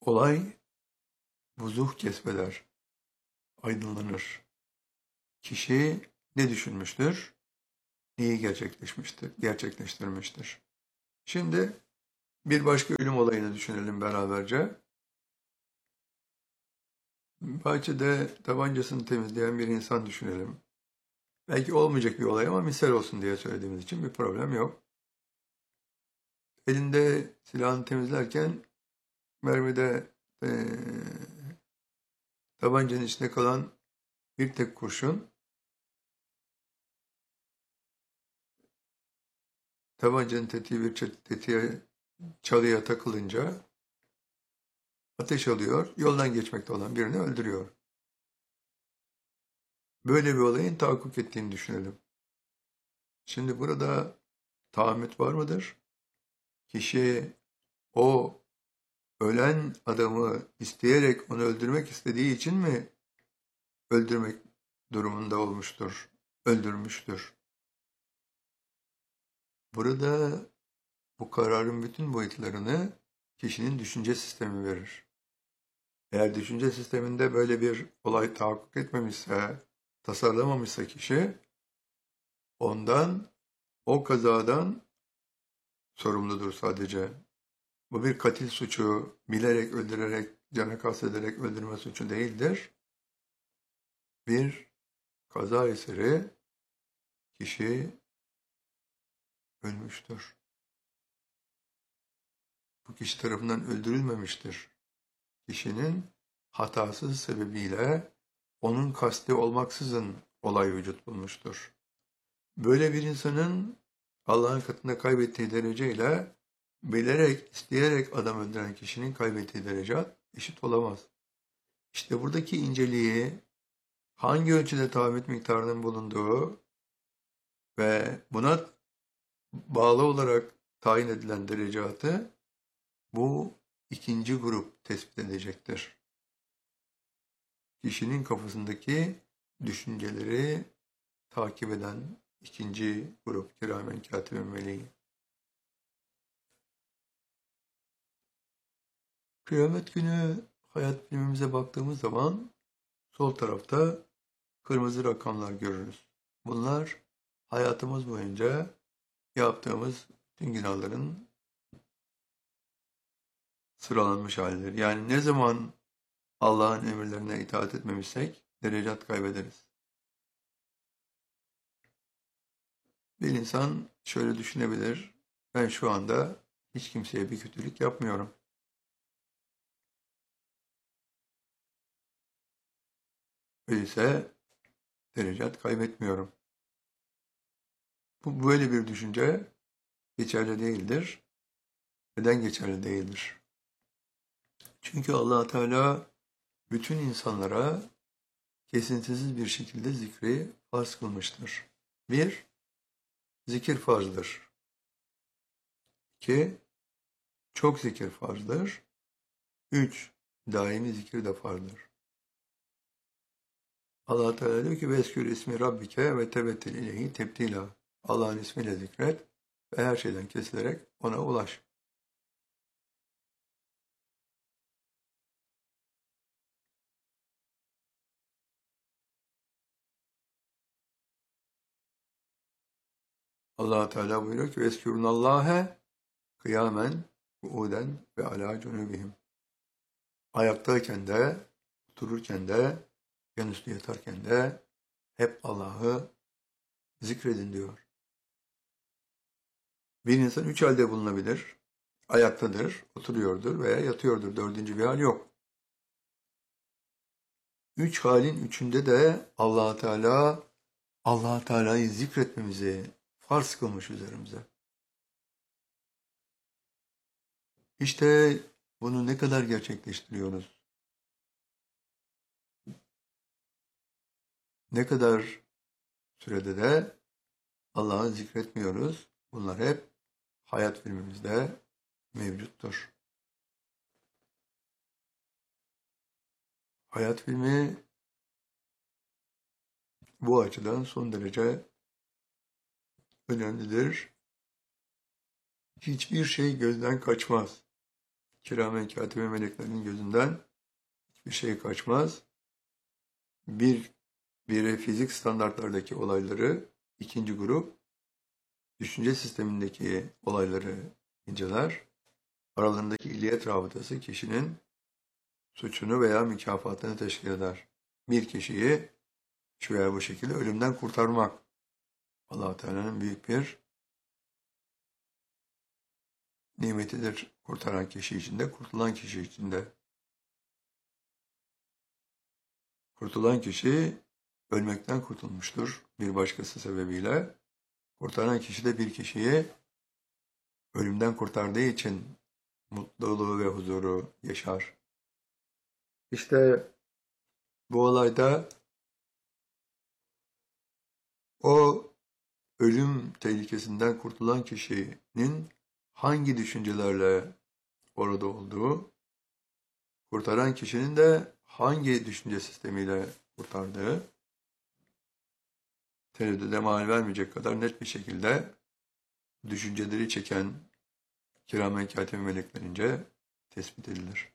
Olay vuzuh kesbeder, aydınlanır. Kişi ne düşünmüştür? Neyi gerçekleştirmiştir. Şimdi bir başka ölüm olayını düşünelim beraberce. Bahçede tabancasını temizleyen bir insan düşünelim. Belki olmayacak bir olay ama misal olsun diye söylediğimiz için bir problem yok. Elinde silahını temizlerken mermide tabancanın içinde kalan bir tek kurşun tabancanın tetiği bir tetiğe çalıya takılınca ateş alıyor, yoldan geçmekte olan birini öldürüyor. Böyle bir olayın tahakkuk ettiğini düşünelim. Şimdi burada tahammüt var mıdır? Kişi o ölen adamı isteyerek onu öldürmek istediği için mi öldürmek durumunda olmuştur, öldürmüştür? Burada bu kararın bütün boyutlarını kişinin düşünce sistemi verir. Eğer düşünce sisteminde böyle bir olay tahakkuk etmemişse, tasarlamamışsa kişi, ondan, o kazadan sorumludur sadece. Bu bir katil suçu, bilerek öldürerek, cana kastederek öldürme suçu değildir. Bir kaza eseri kişi ölmüştür. Bu kişi tarafından öldürülmemiştir. Kişinin hatası sebebiyle onun kasti olmaksızın olay vücut bulmuştur. Böyle bir insanın Allah'ın katında kaybettiği dereceyle bilerek, isteyerek adam öldüren kişinin kaybettiği derece eşit olamaz. İşte buradaki inceliği hangi ölçüde tahammüt miktarının bulunduğu ve buna bağlı olarak tayin edilen derecatı bu ikinci grup tespit edecektir. Kişinin kafasındaki düşünceleri takip eden ikinci grup kiramen katiben meleği. Kıyamet günü hayat filmimize baktığımız zaman sol tarafta kırmızı rakamlar görürüz. Bunlar hayatımız boyunca yaptığımız tüm günahların sıralanmış halidir. Yani ne zaman Allah'ın emirlerine itaat etmemişsek derecat kaybederiz. Bir insan şöyle düşünebilir, ben şu anda hiç kimseye bir kötülük yapmıyorum. Öyleyse derecat kaybetmiyorum. Bu böyle bir düşünce geçerli değildir. Neden geçerli değildir? Çünkü Allah Teala bütün insanlara kesintisiz bir şekilde zikri farz kılmıştır. Bir, zikir farzdır. İki, çok zikir farzdır. Üç, daimi zikir de farzdır. Allah Teala diyor ki veskür ismi rabbike ve tebettel ileyhi tebdila. Allah'ın ismiyle zikret ve her şeyden kesilerek ona ulaş. Allah Teala buyuruyor ki veskürnallâhe kıyamen kuuden ve alâ cunubihim. Ayaktayken de, otururken de, yanüstü yatarken de hep Allah'ı zikredin diyor. Bir insan üç halde bulunabilir. Ayaktadır, oturuyordur veya yatıyordur. Dördüncü bir hal yok. Üç halin üçünde de Allah Teala'yı zikretmemizi farz kılmış üzerimize. İşte bunu ne kadar gerçekleştiriyoruz? Ne kadar sürede de Allah'ı zikretmiyoruz? Bunlar hep hayat filmimizde mevcuttur. Hayat filmi bu açıdan son derece önemlidir. Hiçbir şey gözden kaçmaz. Kiramen katibe meleklerin gözünden hiçbir şey kaçmaz. Biri fizik standartlardaki olayları, ikinci grup düşünce sistemindeki olayları inceler. Aralarındaki illiyet rabıtası kişinin suçunu veya mükafatını teşkil eder. Bir kişiyi şu veya bu şekilde ölümden kurtarmak Allah Teala'nın büyük bir nimetidir. Kurtaran kişi için de, kurtulan kişi için de. Kurtulan kişi ölmekten kurtulmuştur bir başkası sebebiyle. Kurtaran kişi de bir kişiyi ölümden kurtardığı için mutluluğu ve huzuru yaşar. İşte bu olayda o ölüm tehlikesinden kurtulan kişinin hangi düşüncelerle orada olduğu, kurtaran kişinin de hangi düşünce sistemiyle kurtardığı, tereddüde mal vermeyecek kadar net bir şekilde düşünceleri çeken kiramen katibe meleklerince tespit edilir.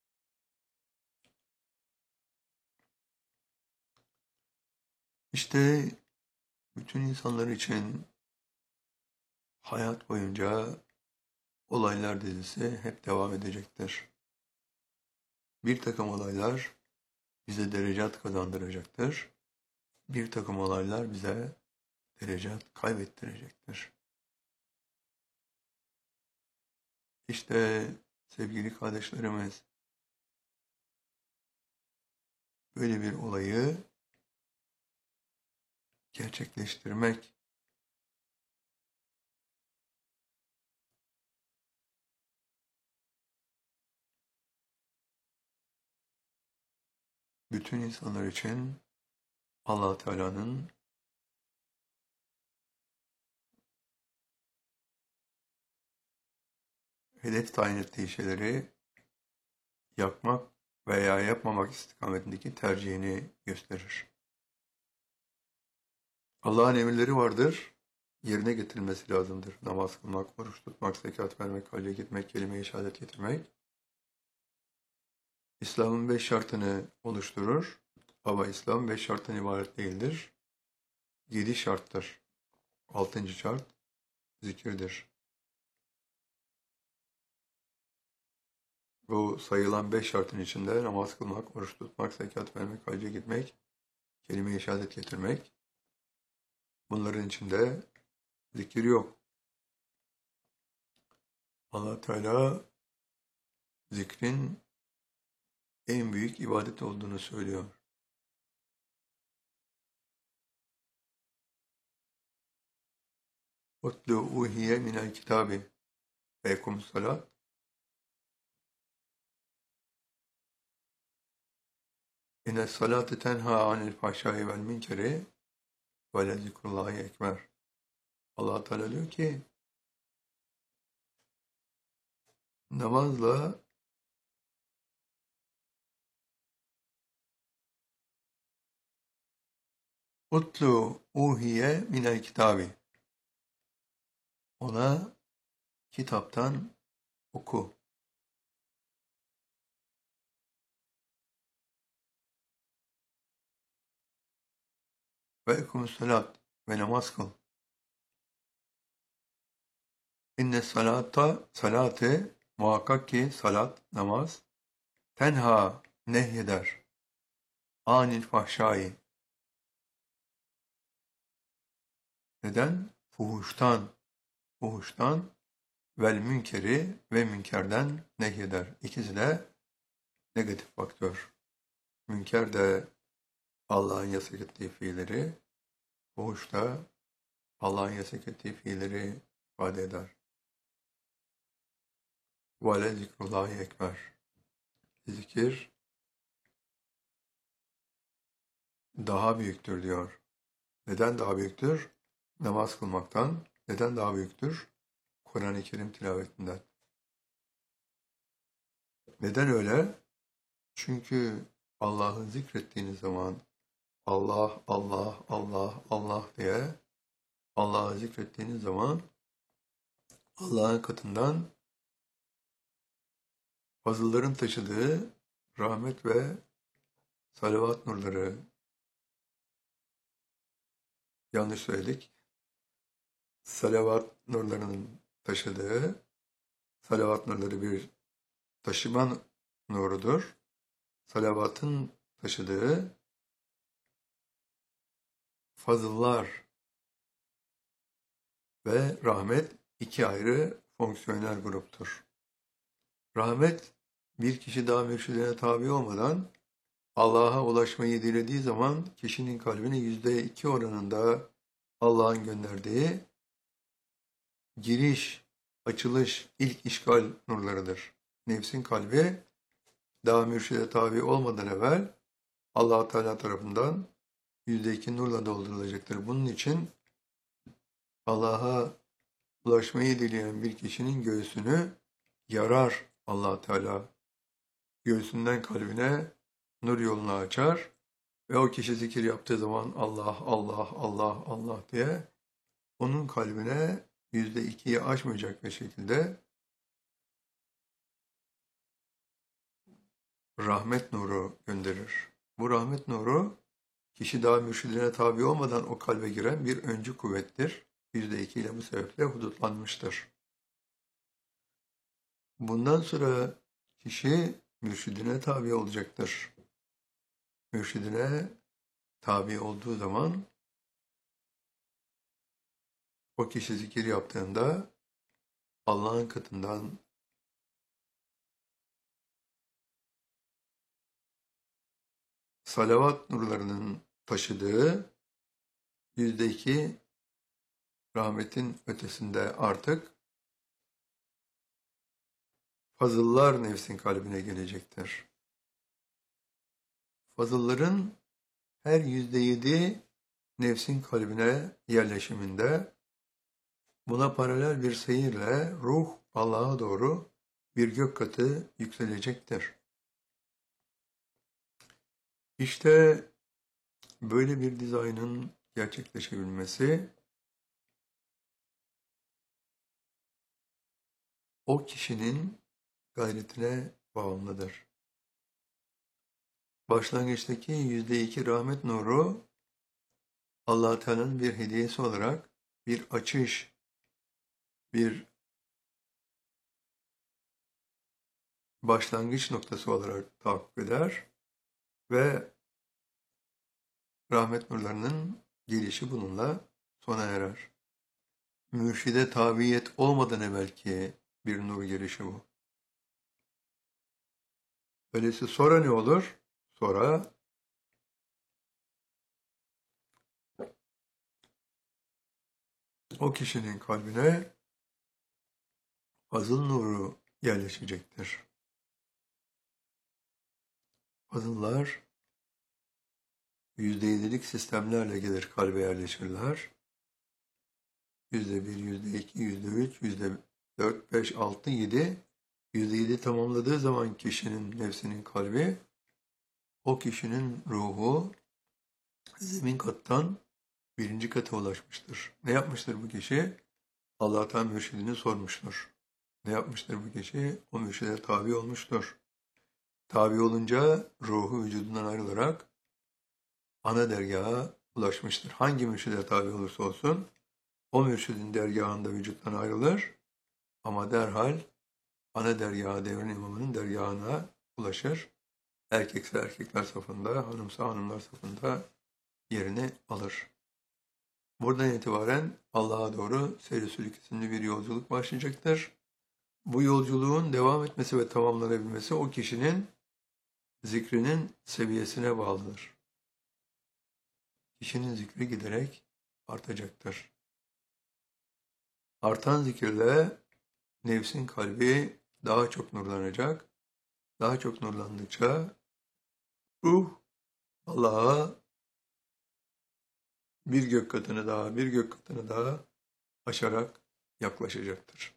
İşte bütün insanlar için hayat boyunca olaylar dizisi hep devam edecektir. Bir takım olaylar bize derecat kazandıracaktır. Bir takım olaylar bize derecat kaybettirecektir. İşte sevgili kardeşlerimiz, böyle bir olayı gerçekleştirmek, bütün insanlar için Allah Teala'nın hedef tayin ettiği şeyleri yapmak veya yapmamak istikametindeki tercihini gösterir. Allah'ın emirleri vardır, yerine getirilmesi lazımdır. Namaz kılmak, oruç tutmak, zekat vermek, hacca gitmek, kelime-i şehadet getirmek. İslam'ın 5 şartını oluşturur. Ama İslam 5 şarttan ibaret değildir. 7 şarttır. 6. şart zikirdir. Bu sayılan 5 şartın içinde namaz kılmak, oruç tutmak, zekat vermek, hacca gitmek, kelime-i şehadet getirmek. Bunların içinde zikir yok. Allah Teala zikrin en büyük ibadet olduğunu söylüyor. Utlu uhiye minel kitabi ve ekumus salat. İnne salate tenha anil fahşai vel münkeri ve le zikrullahi ekber. Allah Teala diyor ki namazla utlu uhiye minel kitabi. Ona kitaptan oku. Ve ekumus salat ve namaz kıl. İnne salate muhakkak ki salat, namaz tenha nehyeder anil fahşai. Neden? Fuhuştan vel münkeri ve münkerden nehyeder. İkisi de negatif faktör. Münker de Allah'ın yasak ettiği fiilleri, fuhuş da Allah'ın yasak ettiği fiilleri ifade eder. Ve le zikrullahi ekber. Zikir daha büyüktür diyor. Neden daha büyüktür? Namaz kılmaktan. Neden daha büyüktür? Kur'an-ı Kerim tilavetinden. Neden öyle? Çünkü Allah'ı zikrettiğiniz zaman Allah, Allah, Allah, Allah diye Allah'ı zikrettiğiniz zaman Allah'ın katından Fazılların taşıdığı rahmet ve salavat nurları, yanlış söyledik. Salavat nurlarının taşıdığı, salavat nurları bir taşıma nurudur. Salavatın taşıdığı fazıllar ve rahmet iki ayrı fonksiyonel gruptur. Rahmet, bir kişi daha mürşidine tabi olmadan Allah'a ulaşmayı dilediği zaman kişinin kalbine %2 oranında Allah'ın gönderdiği giriş, açılış, ilk işgal nurlarıdır. Nefsin kalbi daha mürşide tabi olmadan evvel Allah Teala tarafından %2 nurla doldurulacaktır. Bunun için Allah'a ulaşmayı dileyen bir kişinin göğsünü yarar Allah Teala. Göğsünden kalbine nur yolunu açar ve o kişi zikir yaptığı zaman Allah, Allah, Allah, Allah diye onun kalbine %2'yi aşmayacak bir şekilde rahmet nuru gönderir. Bu rahmet nuru kişi daha mürşidine tabi olmadan o kalbe giren bir öncü kuvvettir. %2 ile bu sebeple hudutlanmıştır. Bundan sonra kişi mürşidine tabi olacaktır. Mürşidine tabi olduğu zaman o kişi zikir yaptığında Allah'ın katından salavat nurlarının taşıdığı %2 rahmetin ötesinde artık fazıllar nefsin kalbine gelecektir. Fazılların her %7 nefsin kalbine yerleşiminde buna paralel bir seyirle ruh Allah'a doğru bir gök katı yükselecektir. İşte böyle bir dizaynın gerçekleşebilmesi o kişinin gayretine bağımlıdır. Başlangıçtaki %2 rahmet nuru Allah Teala'nın bir hediyesi olarak bir açış, bir başlangıç noktası olarak tahakkuk eder ve rahmet nurlarının gelişi bununla sona erer. Mürşide tabiyet olmadan evvelki bir nur gelişi bu. Öyleyse sonra ne olur? Sonra o kişinin kalbine fazıl nuru yerleşecektir. Fazıllar %7'lik sistemlerle gelir kalbe yerleşirler. %1, %2, %3, %4, 5, 6, 7. %7 tamamladığı zaman kişinin nefsinin kalbi, o kişinin ruhu zemin kattan birinci kata ulaşmıştır. Ne yapmıştır bu kişi? Allah'tan mürşidini sormuştur. Ne yapmıştır bu kişi? O mürşide tabi olmuştur. Tabi olunca ruhu vücudundan ayrılarak ana dergaha ulaşmıştır. Hangi mürşide tabi olursa olsun o mürşidin dergahında vücuttan ayrılır ama derhal ana dergaha, devrin imamının dergahına ulaşır. Erkekse erkekler safında, hanımsa hanımlar safında yerini alır. Buradan itibaren Allah'a doğru seyr-i sülük isimli bir yolculuk başlayacaktır. Bu yolculuğun devam etmesi ve tamamlanabilmesi o kişinin zikrinin seviyesine bağlıdır. Kişinin zikri giderek artacaktır. Artan zikirle nefsin kalbi daha çok nurlanacak. Daha çok nurlandıkça ruh Allah'a bir gök katını daha, bir gök katını daha aşarak yaklaşacaktır.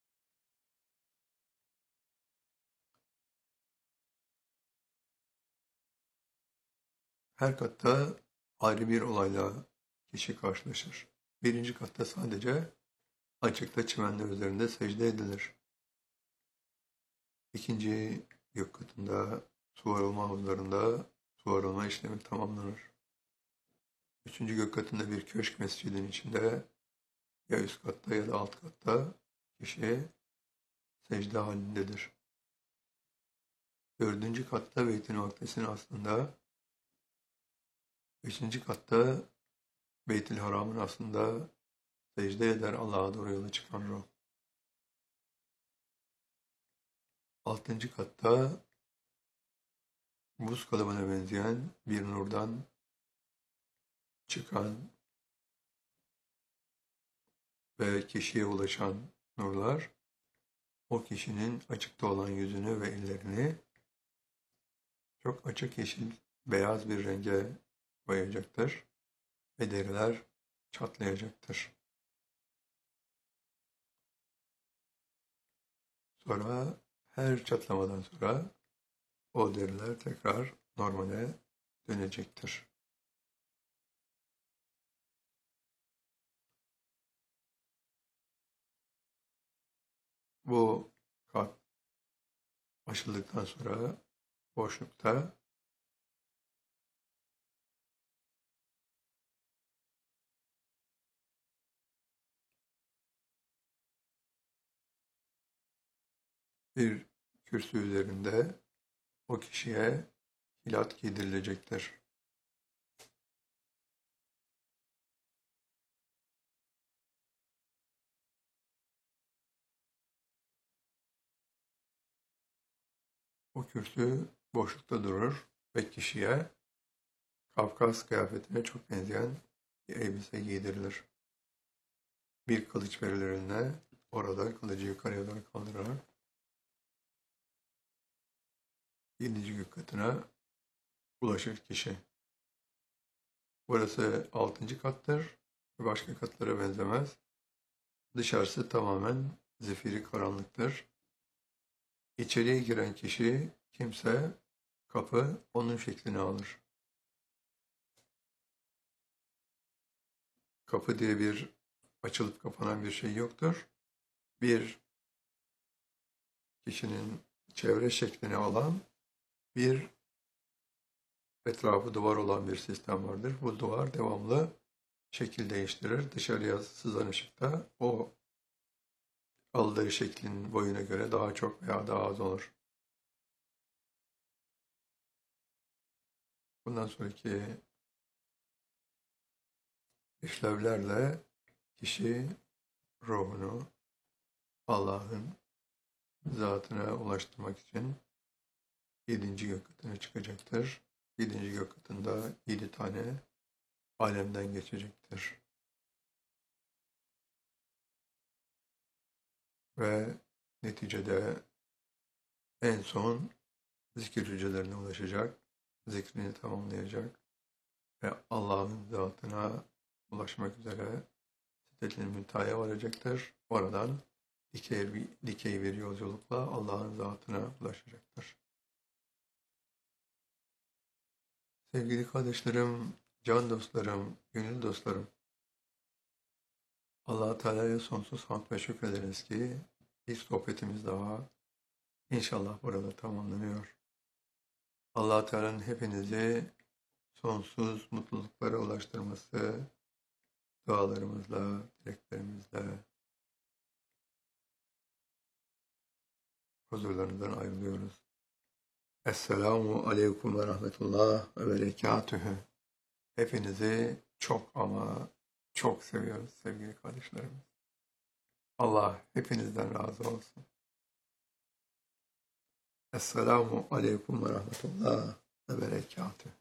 Her katta ayrı bir olayla kişi karşılaşır. Birinci katta sadece açıkta çimenler üzerinde secde edilir. İkinci gök katında su arılma havuzlarında su arılma işlemi tamamlanır. Üçüncü gök katında bir köşk mescidin içinde ya üst katta ya da alt katta kişi secde halindedir. Dördüncü katta Beyt-i Makdis'in aslında, beşinci katta Beyt-i Haram'ın aslında secde eder Allah'a doğru yola çıkan ruh. Altıncı katta buz kalıbına benzeyen bir nurdan çıkan ve kişiye ulaşan nurlar, o kişinin açıkta olan yüzünü ve ellerini çok açık yeşil, beyaz bir renge boyayacaktır ve deriler çatlayacaktır. Sonra her çatlamadan sonra o deriler tekrar normale dönecektir. Bu kat aşıldıktan sonra boşlukta bir kürsü üzerinde o kişiye hilat giydirilecektir. O kürsü boşlukta durur ve kişiye Kafkas kıyafetine çok benzeyen bir elbise giydirilir. Bir kılıç verilir eline, orada kılıcı yukarıya doğru kaldırarak 7. gök katına ulaşır kişi. Burası 6. kattır. Başka katlara benzemez. Dışarısı tamamen zifiri karanlıktır. İçeriye giren kişi, kimse, kapı onun şeklini alır. Kapı diye bir açılıp kapanan bir şey yoktur. Bir kişinin çevre şeklini alan bir etrafı duvar olan bir sistem vardır. Bu duvar devamlı şekil değiştirir. Dışarıya sızan ışıkta o aldığı şeklin boyuna göre daha çok veya daha az olur. Bundan sonraki işlevlerle kişi ruhunu Allah'ın zatına ulaştırmak için 7. gök katına çıkacaktır. 7. gök katında 7 tane alemden geçecektir. Ve neticede en son zikir hücrelerine ulaşacak, zikrini tamamlayacak ve Allah'ın zatına ulaşmak üzere Sidretil Münteha'ya varacaktır. Oradan dikey bir yolculukla Allah'ın zatına ulaşacaktır. Sevgili kardeşlerim, can dostlarım, gönül dostlarım, Allah-u Teala'ya sonsuz hamd ve şükrederiz ki bir sohbetimiz daha inşallah burada tamamlanıyor. Allah-u Teala'nın hepinizi sonsuz mutluluklara ulaştırması dualarımızla, dileklerimizle huzurlarınızdan ayrılıyoruz. Esselamu aleyküm ve rahmetullah ve berekatühü. Hepinizi çok ama çok seviyoruz sevgili kardeşlerim. Allah hepinizden razı olsun. Esselamu aleyküm ve rahmetullah ve berekatühü.